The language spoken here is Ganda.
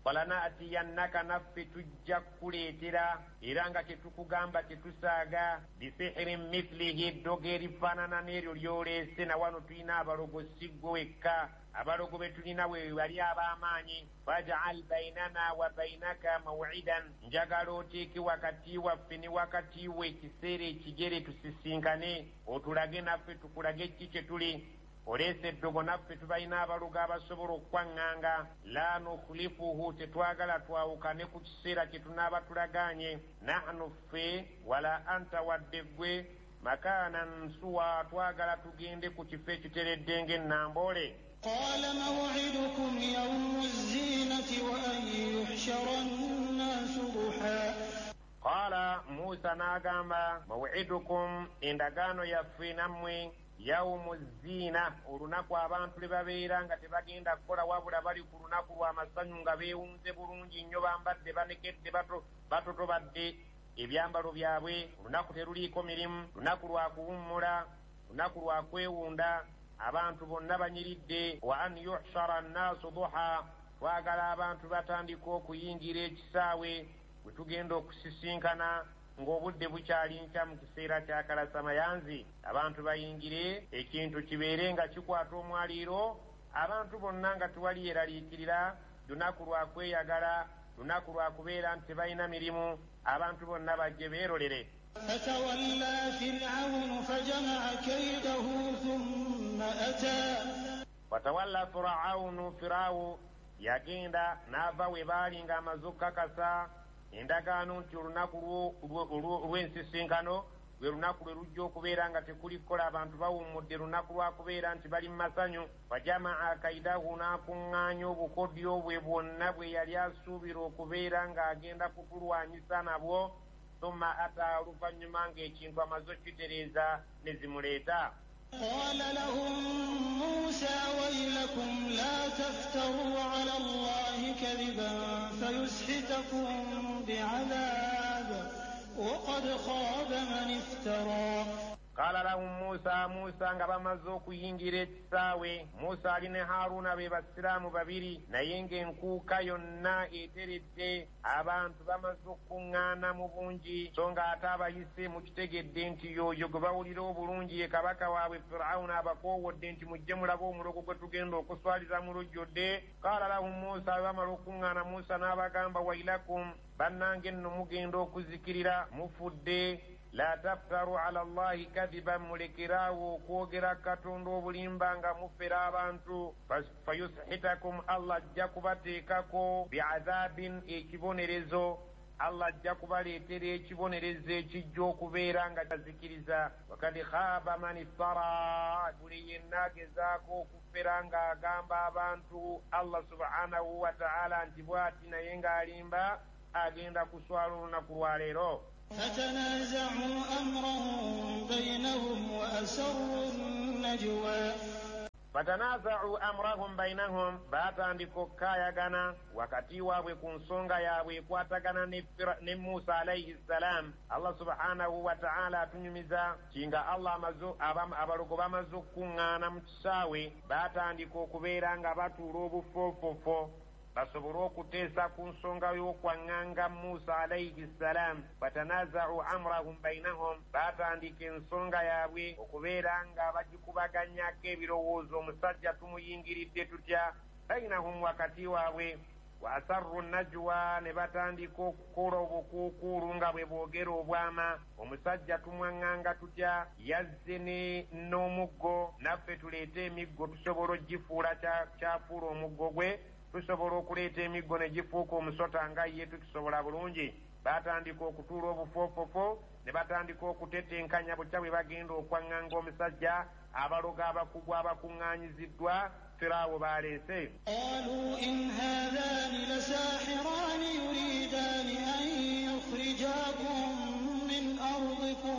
walanatiyannaka naffe tujja kuleetera era nga tetukugamba tetusaaga bisihirin mithlihi eddogo erifaanana n'eryo lyoleese na wano tulina abalogo si ggwe wekka abalogo be tulina we bali ab'amaanyi faj'al bainana wa bainaka maw'idan njagala oteeke wakati waffe ne wakati we ekiseera ekigere tusisinkane otulage naffe tukulage ki kye tuli oleese eddogo naffe tubalina abalogo abasobola okwaŋŋanga la nukhlifuhu tetwagala twawukane ku kiseera kye tunaaba tulagaanye nahnu ffe wala anta wadde ggwe makaanan suwa twagala tugende ku kifo ekiteredde ng'ennamboole. قال موعدكم يوم الزينة وأن يحشر الناس ضحى. قال موسى ناغاما موعدكم endagaano yaffe nammwe yawmu zina olunaku abantu lwe babeera nga tebagenda kukola wabula bali ku lunaku lw'amasanyu nga beewunze bulungi nnyo bambadde banekedde batotobadde ebyambalo byabwe olunaku teruliiko mirimu lunaku lwa kuwummula lunaku lwa kwewunda abantu bonna banyiridde wa an yuhshara annaasu duha twagala abantu batandika okuyingira ekisaawe bwe tugenda okusisinkana ng'obudde bukyali nkya mu kiseera kya kalasamayanzi abantu bayingire ekintu kibeere nga kikwata omwaliiro abantu bonna nga tewali yeraliikirira lunaku lwa kweyagala lunaku lwa kubeera nti tebalina mirimu abantu bonna bajje beerolere. فتولى فرعون فجمع كيده ثم أتى. فتولى فرعون yagenda n'ava we baali ng'amaze okukakasa endagaano nti olunaku lw'ensisinkano lwe lunaku lwe lujja okubeera nga tekuli kukola abantu bawummudde lunaku lwakubeera nti bali mu masanyu. fajamaa kaidahu n'akuŋŋaanya obukodyo bwe bwonna bwe yali asuubira okubeera ng'agenda kutulwanyisa nabwo. thumma ata oluvannyuma ng'ekintu amaze okitereeza ne zimuleeta. قال لهم موسى ويلكم لا تفتروا على الله كذبا فيسحتكم بعذاب وقد خاب من افترى. قال لهم موسى nga bamaze okuyingira ekisaawe Musa ali ne Haruna be basiraamu babiri naye ng'enkuuka yonna eteredde abantu bamaze okuŋŋaana mu bungi so nga ate abayise mukitegedde nti yoyo gwe bawulira obulungi ye kabaka waabwe Firawuna abakoowodde nti mujje mulabe omulogo gwe tugenda okuswaliza mu lujjodde. Qaala lahum Musa bamala okuŋŋaana Musa n'abagamba wailakum bannange nno mugenda okuzikirira mufudde. la taftaru ala Allahi kadiban mulekerawo okwogera Katonda obulimba nga mufera abantu. fayushitakum Allah ajja kubateekako bi'adhabin ekibonerezo Allah ajja kubaleetera ekibonerezo ekijja okubeera nga kazikiriza. wakad khaba man iftara buli yenna agezaako okufera ng'agamba abantu Allah subhanahu wa ta'ala nti bw'ati naye ng'alimba agenda kuswala olunaku lwa leero. فتنازعوا أمرهم بينهم وأسروا النجوى. فتنازعوا أمرهم بينهم batandika okukayagana wakati waabwe ku nsonga yaabwe ekwatagana ne Musa alayhi salam. Allah subhanahu wa ta'ala atunyumiza kinga Allah abalogo bamaze okuŋŋaana mu kisaawe batandika okubeera nga batuula obufoofofo basobole okuteesa ku nsonga y'okwaŋŋanga Musa alayhi salam. batanaza'u amrahum bainahum batandika ensonga yaabwe okubeera nga bagikubaganyako ebirowoozo omusajja tumuyingiridde tutya bainahum wakati waabwe. wa asarru najwa ne batandika okukola obukuukuulu nga bwe boogera obwama omusajja tumwaŋŋanga tutya yazze n'omuggo naffe tuleete emiggo tusobola ogifuula kyafuula omuggo gwe tusobola okuleeta emiggo ne gifuuka omusota nga ye tukisobola bulungi. batandika okutuula obufoofofo ne batandika okutetenkanya butya bwe bagenda okwaŋŋanga omusajja abalogo abakugu abakuŋŋaanyiziddwa Firaawo baleese. قالوا إن هذان لساحران